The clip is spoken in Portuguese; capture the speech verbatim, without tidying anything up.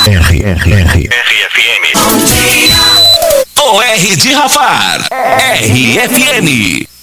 R, R, R. R F M. O R de Rafar. R F M.